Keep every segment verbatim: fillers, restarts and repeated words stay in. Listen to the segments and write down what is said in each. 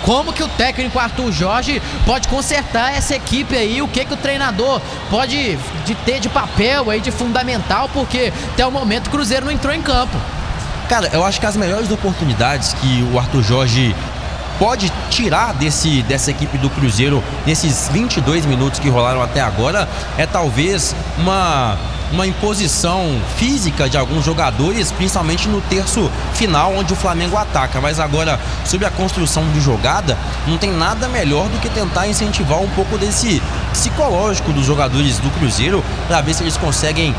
como que o técnico Arthur Jorge pode consertar essa equipe aí, o que que o treinador pode de ter de papel aí, de fundamental, porque até o momento o Cruzeiro não entrou em campo. Cara, eu acho que as melhores oportunidades que o Arthur Jorge pode tirar desse, dessa equipe do Cruzeiro nesses vinte e dois minutos que rolaram até agora é talvez uma, uma imposição física de alguns jogadores, principalmente no terço final, onde o Flamengo ataca. Mas agora, sobre a construção de jogada, não tem nada melhor do que tentar incentivar um pouco desse psicológico dos jogadores do Cruzeiro, para ver se eles conseguem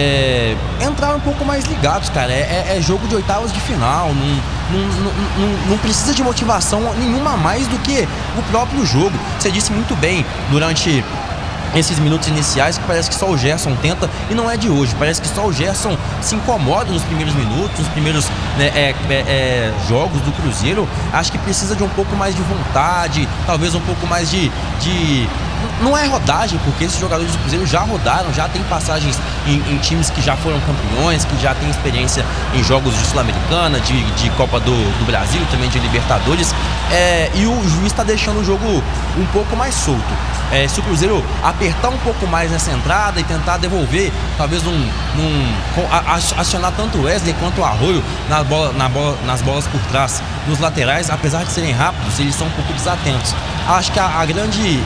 é, entrar um pouco mais ligados, cara. É, é, é jogo de oitavas de final, não, não, não, não, não precisa de motivação nenhuma mais do que o próprio jogo. Você disse muito bem durante esses minutos iniciais que parece que só o Gerson tenta, e não é de hoje. Parece que só o Gerson se incomoda nos primeiros minutos, nos primeiros né, é, é, é, jogos do Cruzeiro. Acho que precisa de um pouco mais de vontade, talvez um pouco mais de... de... Não é rodagem, porque esses jogadores do Cruzeiro já rodaram, já tem passagens em, em times que já foram campeões, que já tem experiência em jogos de Sul-Americana, de, de Copa do, do Brasil, também de Libertadores, é, e o juiz está deixando o jogo um pouco mais solto. É, se o Cruzeiro apertar um pouco mais nessa entrada e tentar devolver, talvez um, um, acionar tanto o Wesley quanto o Arroio na bola, na bola, nas bolas por trás, nos laterais, apesar de serem rápidos, eles são um pouco desatentos. Acho que a, a grande...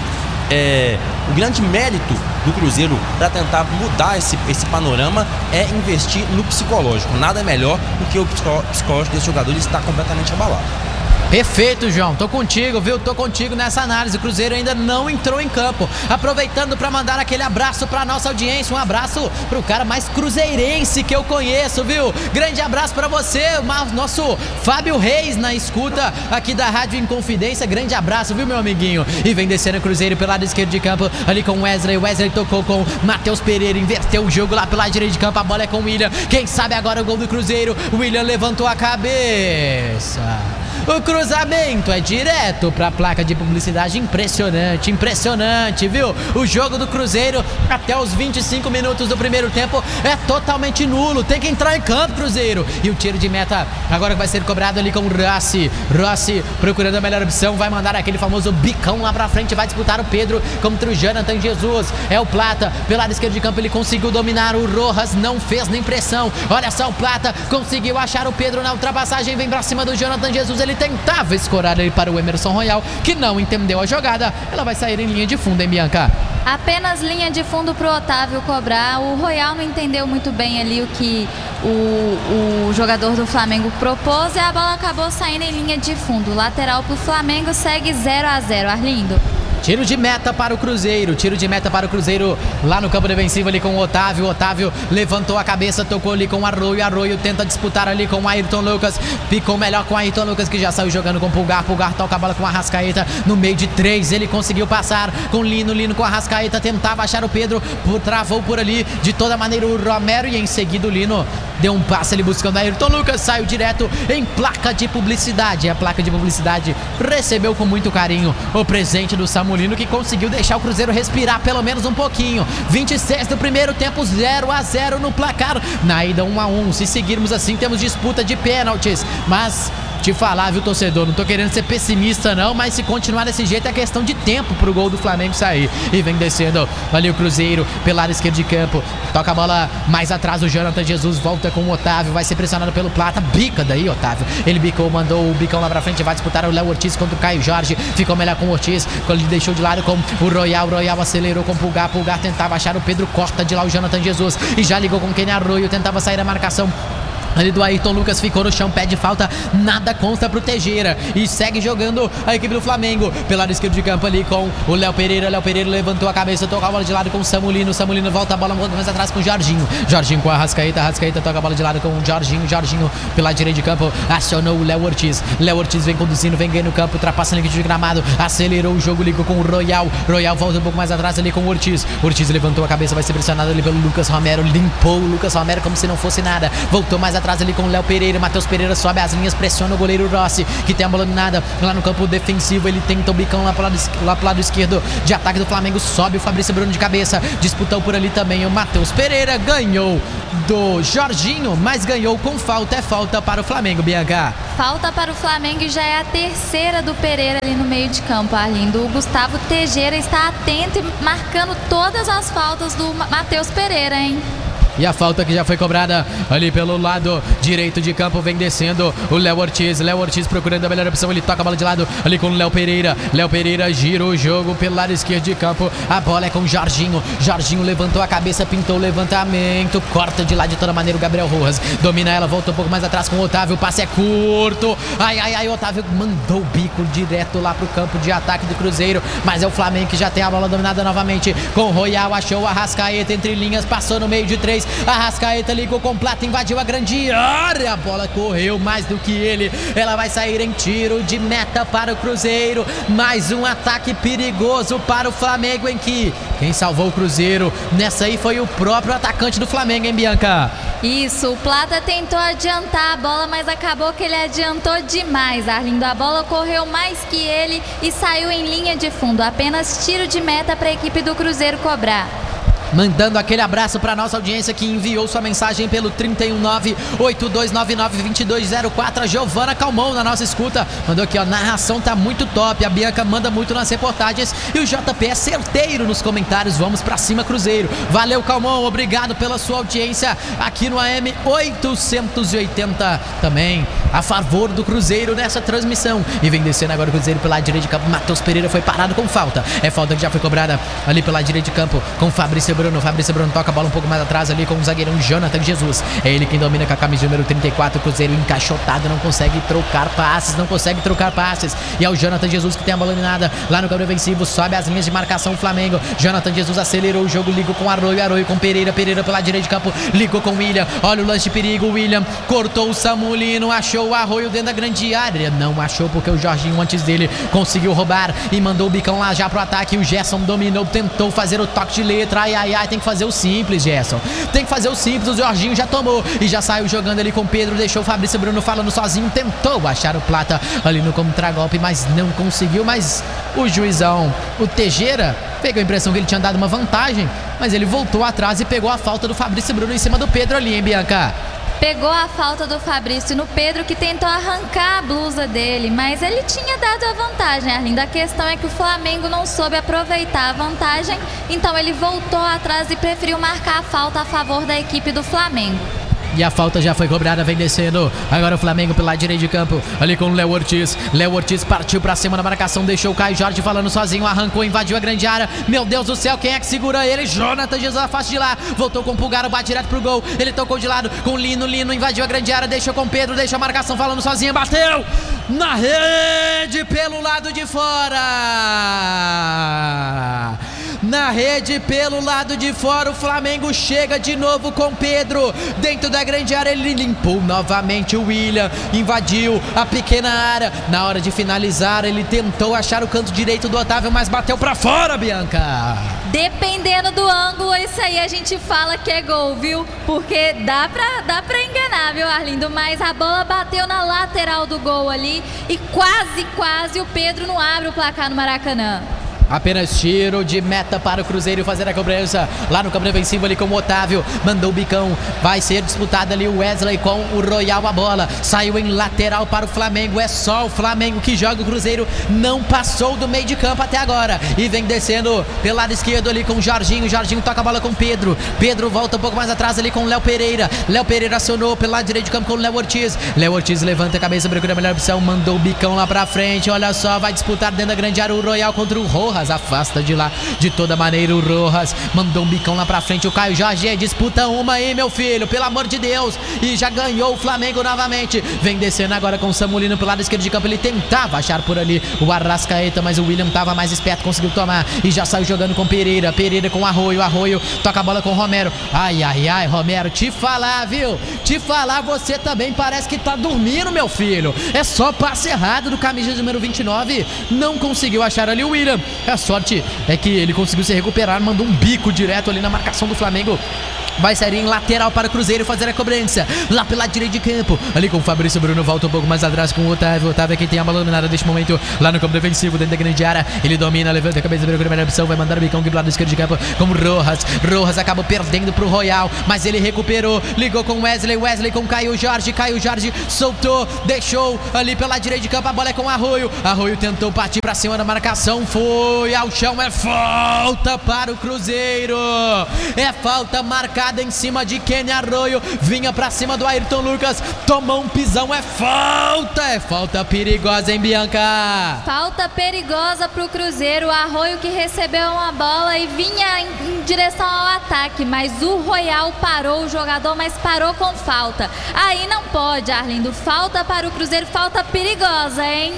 É, o grande mérito do Cruzeiro para tentar mudar esse, esse panorama é investir no psicológico. Nada melhor do que o psicológico desses jogadores estar completamente abalado. Perfeito, João, tô contigo, viu? Tô contigo nessa análise. O Cruzeiro ainda não entrou em campo. Aproveitando para mandar aquele abraço pra nossa audiência, um abraço pro cara mais cruzeirense que eu conheço, viu? Grande abraço pra você, nosso Fábio Reis na escuta aqui da Rádio Inconfidência. Grande abraço, viu, meu amiguinho? E vem descendo o Cruzeiro pelo lado esquerdo de campo, ali com Wesley. Wesley tocou com Matheus Pereira, inverteu o jogo lá pelo lado direito de campo. A bola é com o William. Quem sabe agora o gol do Cruzeiro. O William levantou a cabeça. O cruzamento é direto para a placa de publicidade. Impressionante, impressionante, viu? O jogo do Cruzeiro até os vinte e cinco minutos do primeiro tempo é totalmente nulo. Tem que entrar em campo, Cruzeiro. E o tiro de meta agora vai ser cobrado ali com o Rossi. Rossi procurando a melhor opção, vai mandar aquele famoso bicão lá pra frente, vai disputar o Pedro contra o Jonathan Jesus. É o Plata, pelo lado esquerdo de campo, ele conseguiu dominar o Rojas, não fez nem pressão. Olha só, o Plata conseguiu achar o Pedro na ultrapassagem, vem pra cima do Jonathan Jesus. Ele tentava escorar ele para o Emerson Royal, que não entendeu a jogada. Ela vai sair em linha de fundo, hein, Bianca? Apenas linha de fundo pro Otávio cobrar. O Royal não entendeu muito bem ali o que o, o jogador do Flamengo propôs, e a bola acabou saindo em linha de fundo. Lateral pro Flamengo, segue zero a zero, Arlindo. Tiro de meta para o Cruzeiro, tiro de meta para o Cruzeiro lá no campo defensivo ali com o Otávio. Otávio levantou a cabeça, tocou ali com o Arroio. Arroio tenta disputar ali com o Ayrton Lucas. Ficou melhor com o Ayrton Lucas, que já saiu jogando com o Pulgar. Pulgar toca a bola com o Arrascaeta no meio de três. Ele conseguiu passar com o Lino. Lino com o Arrascaeta, tentava achar o Pedro, travou por ali de toda maneira o Romero, e em seguida o Lino deu um passe ali buscando a Ayrton Lucas. Saiu direto em placa de publicidade. A placa de publicidade recebeu com muito carinho o presente do Samu Lino, que conseguiu deixar o Cruzeiro respirar pelo menos um pouquinho. vinte e seis do primeiro tempo, zero a zero no placar. Na ida um a um. Se seguirmos assim, temos disputa de pênaltis. Mas te falar, viu, torcedor, não tô querendo ser pessimista não, mas se continuar desse jeito é questão de tempo pro gol do Flamengo sair. E vem descendo ali o Cruzeiro pelo lado esquerdo de campo, toca a bola mais atrás, o Jonathan Jesus volta com o Otávio, vai ser pressionado pelo Plata, bica daí, Otávio, ele bicou, mandou o bicão lá pra frente, vai disputar o Léo Ortiz contra o Caio Jorge, ficou melhor com o Ortiz, quando ele deixou de lado com o Royal, Royal acelerou com o Pulgar, Pulgar tentava achar o Pedro, corta de lá o Jonathan Jesus, e já ligou com o Kenny Arroio, tentava sair a marcação ali do Ayrton Lucas, ficou no chão, pede falta, nada consta pro Teixeira, e segue jogando a equipe do Flamengo pelo lado esquerdo de campo ali com o Léo Pereira. Léo Pereira levantou a cabeça, tocou a bola de lado com o Samulino. Samulino volta a bola mais atrás com o Jorginho. Jorginho com a Arrascaeta. Arrascaeta toca a bola de lado com o Jorginho. Jorginho pelo lado direito de campo acionou o Léo Ortiz. Léo Ortiz vem conduzindo, vem ganhando campo, ultrapassa a linha de gramado, acelerou o jogo, ligou com o Royal. Royal volta um pouco mais atrás ali com o Ortiz. Ortiz levantou a cabeça, vai ser pressionado ali pelo Lucas Romero, limpou o Lucas Romero como se não fosse nada, voltou mais atrás atrás ali com o Léo Pereira. Matheus Pereira sobe as linhas, pressiona o goleiro Rossi, que tem a bola dominada lá no campo defensivo. Ele tenta o bicão lá pro lado, lá pro lado esquerdo de ataque do Flamengo. Sobe o Fabrício Bruno de cabeça. Disputou por ali também o Matheus Pereira. Ganhou do Jorginho, mas ganhou com falta. É falta para o Flamengo, Bianca. Falta para o Flamengo e já é a terceira do Pereira ali no meio de campo, Arlindo. O Gustavo Teixeira está atento e marcando todas as faltas do Matheus Pereira, hein? E a falta que já foi cobrada ali pelo lado direito de campo, vem descendo o Léo Ortiz. Léo Ortiz procurando a melhor opção, ele toca a bola de lado ali com o Léo Pereira. Léo Pereira gira o jogo pelo lado esquerdo de campo. A bola é com o Jorginho. Jorginho levantou a cabeça, pintou o levantamento, corta de lá de toda maneira o Gabriel Rojas. Domina ela, volta um pouco mais atrás com o Otávio. O passe é curto. Ai, ai, ai, o Otávio mandou o bico direto lá pro campo de ataque do Cruzeiro. Mas é o Flamengo que já tem a bola dominada novamente com o Royal. Achou o Arrascaeta entre linhas, passou no meio de três. Arrascaeta ligou completo, invadiu a grande área. A bola correu mais do que ele. Ela vai sair em tiro de meta para o Cruzeiro. Mais um ataque perigoso para o Flamengo, em que quem salvou o Cruzeiro nessa aí foi o próprio atacante do Flamengo, hein, Bianca? Isso, o Plata tentou adiantar a bola, mas acabou que ele adiantou demais, Arlindo. A bola correu mais que ele e saiu em linha de fundo. Apenas tiro de meta para a equipe do Cruzeiro cobrar. Mandando aquele abraço para nossa audiência que enviou sua mensagem pelo trinta e um nove, oito dois nove nove, dois dois zero quatro. A Giovana Calmon na nossa escuta mandou aqui, ó, narração tá muito top. A Bianca manda muito nas reportagens e o J P é certeiro nos comentários. Vamos pra cima, Cruzeiro. Valeu, Calmon, obrigado pela sua audiência aqui no A M oitocentos e oitenta, também a favor do Cruzeiro nessa transmissão. E vem descendo agora o Cruzeiro pela direita de campo. Matheus Pereira foi parado com falta. É falta que já foi cobrada ali pela direita de campo com Fabrício Bruno. Fabrício Bruno toca a bola um pouco mais atrás ali com o zagueirão Jonathan Jesus. É ele quem domina com a camisa número trinta e quatro. O Cruzeiro encaixotado, não consegue trocar passes, não consegue trocar passes. E é o Jonathan Jesus que tem a bola dominada lá no campo defensivo. Sobe as linhas de marcação o Flamengo. Jonathan Jesus acelerou o jogo, ligou com Arroio, Arroio com Pereira, Pereira pela direita de campo, ligou com o William. Olha o lance de perigo, o William cortou o Samulino, achou o Arroio dentro da grande área. Não achou porque o Jorginho antes dele conseguiu roubar e mandou o bicão lá já pro ataque. O Gerson dominou, tentou fazer o toque de letra. Ai, ai, ai, tem que fazer o simples, Gerson. Tem que fazer o simples, o Jorginho já tomou e já saiu jogando ali com o Pedro, deixou o Fabrício Bruno falando sozinho, tentou achar o Plata ali no contragolpe, mas não conseguiu. Mas o juizão, o Teixeira, pegou a impressão que ele tinha dado uma vantagem, mas ele voltou atrás e pegou a falta do Fabrício Bruno em cima do Pedro ali, hein, Bianca? Pegou a falta do Fabrício no Pedro, que tentou arrancar a blusa dele, mas ele tinha dado a vantagem, Arlindo. A questão é que o Flamengo não soube aproveitar a vantagem, então ele voltou atrás e preferiu marcar a falta a favor da equipe do Flamengo. E a falta já foi cobrada, vem descendo agora o Flamengo pela direita de campo, ali com o Léo Ortiz. Léo Ortiz partiu pra cima na marcação, deixou o Caio Jorge falando sozinho, arrancou, invadiu a grande área. Meu Deus do céu, quem é que segura ele? Jonathan Jesus afasta de lá, voltou com o Pulgar, bate direto pro gol. Ele tocou de lado com o Lino, Lino invadiu a grande área, deixou com o Pedro, deixou a marcação falando sozinho, bateu na rede pelo lado de fora. Na rede pelo lado de fora, o Flamengo chega de novo com Pedro dentro da grande área. Ele limpou novamente o William, invadiu a pequena área. Na hora de finalizar, ele tentou achar o canto direito do Otávio, mas bateu pra fora, Bianca. Dependendo do ângulo, isso aí a gente fala que é gol, viu? Porque dá pra, dá pra enganar, viu, Arlindo? Mas a bola bateu na lateral do gol ali e quase, quase o Pedro não abre o placar no Maracanã. Apenas tiro de meta para o Cruzeiro fazer a cobrança lá no campo defensivo ali com o Otávio, mandou o bicão, vai ser disputado ali o Wesley com o Royal. A bola saiu em lateral para o Flamengo, é só o Flamengo que joga. O Cruzeiro não passou do meio de campo até agora e vem descendo pelo lado esquerdo ali com o Jorginho. Jorginho toca a bola com o Pedro, Pedro volta um pouco mais atrás ali com o Léo Pereira. Léo Pereira acionou pelo lado direito de campo com o Léo Ortiz. Léo Ortiz levanta a cabeça, procura a melhor opção, mandou o bicão lá pra frente. Olha só, vai disputar dentro da grande área o Royal contra o Rojas. Afasta de lá de toda maneira o Rojas, mandou um bicão lá pra frente. O Caio Jorge disputa uma aí, meu filho, pelo amor de Deus, e já ganhou o Flamengo novamente. Vem descendo agora com o Samulino pelo lado esquerdo de campo. Ele tentava achar por ali o Arrascaeta, mas o William tava mais esperto, conseguiu tomar e já saiu jogando com Pereira. Pereira com Arroio, Arroio toca a bola com o Romero. Ai, ai, ai, Romero, te falar, viu? Te falar, você também parece que tá dormindo, meu filho. É só passe errado do camisa número vinte e nove, não conseguiu achar ali o William. A sorte é que ele conseguiu se recuperar, mandou um bico direto ali na marcação do Flamengo. Vai sair em lateral para o Cruzeiro fazer a cobrança. Lá pela direita de campo. Ali com o Fabrício Bruno. Volta um pouco mais atrás com o Otávio. Otávio é quem tem a bola dominada neste momento. Lá no campo defensivo, dentro da grande área. Ele domina, levanta a cabeça, vira a primeira opção. Vai mandar o bicão do lado esquerdo de campo com o Rojas. Rojas acabou perdendo para o Royal. Mas ele recuperou. Ligou com o Wesley. Wesley com Caio Jorge. Caio Jorge soltou. Deixou ali pela direita de campo. A bola é com o Arroio. Arroio tentou partir para cima da marcação. Foi ao chão. É falta para o Cruzeiro. É falta marcada em cima de Kenny Arroio, vinha pra cima do Ayrton Lucas, tomou um pisão, é falta, é falta perigosa, hein, Bianca? Falta perigosa pro Cruzeiro, o Arroio que recebeu uma bola e vinha em, em direção ao ataque, mas o Royal parou o jogador, mas parou com falta. Aí não pode, Arlindo, falta para o Cruzeiro, falta perigosa, hein?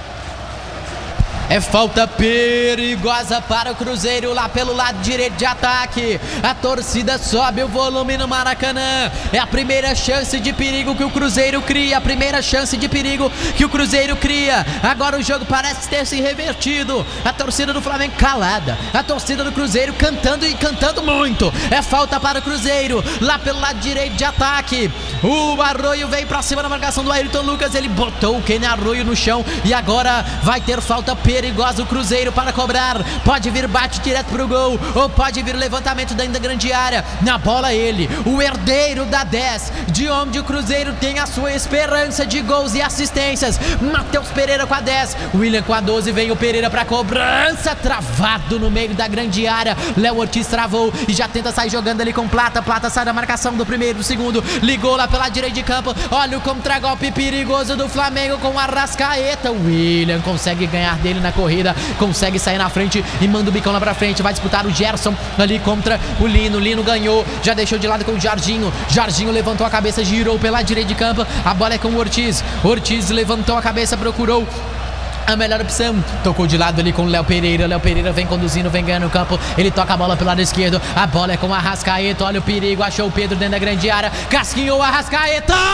É falta perigosa para o Cruzeiro lá pelo lado direito de ataque. A torcida sobe o volume no Maracanã. É a primeira chance de perigo que o Cruzeiro cria. A primeira chance de perigo que o Cruzeiro cria. Agora o jogo parece ter se revertido. A torcida do Flamengo calada. A torcida do Cruzeiro cantando e cantando muito. É falta para o Cruzeiro lá pelo lado direito de ataque. O Arroio veio pra cima da marcação do Ayrton Lucas. Ele botou o Kenny Arroio no chão. E agora vai ter falta perigosa. Perigoso o Cruzeiro para cobrar. Pode vir bate direto pro gol, ou pode vir levantamento dentro da grande área. Na bola ele, o herdeiro da dez, de onde o Cruzeiro tem a sua esperança de gols e assistências. Matheus Pereira com a dez, William com a doze, vem o Pereira para cobrança, travado no meio da grande área. Léo Ortiz travou e já tenta sair jogando ali com Plata. Plata sai da marcação do primeiro, do segundo, ligou lá pela direita de campo. Olha o contragolpe perigoso do Flamengo com o Arrascaeta. O William consegue ganhar dele na corrida, consegue sair na frente e manda o bicão lá pra frente. Vai disputar o Gerson ali contra o Lino. Lino ganhou, já deixou de lado com o Jarginho. Jarginho levantou a cabeça, girou pela direita de campo. A bola é com o Ortiz. Ortiz levantou a cabeça, procurou a melhor opção, tocou de lado ali com o Léo Pereira. Léo Pereira vem conduzindo, vem ganhando o campo. Ele toca a bola pelo lado esquerdo. A bola é com o Arrascaeta. Olha o perigo, achou o Pedro dentro da grande área. Casquinhou o Arrascaeta.